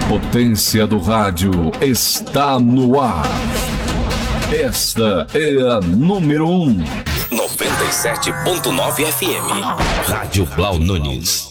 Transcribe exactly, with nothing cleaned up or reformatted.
potência do rádio está no ar. Esta é a número um. noventa e sete ponto nove F M. Rádio Blau Nunes.